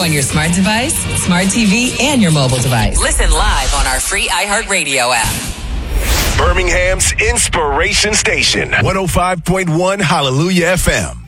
on your smart device, smart TV, and your mobile device. Listen live on our free iHeartRadio app. Birmingham's Inspiration Station, 105.1 Hallelujah FM.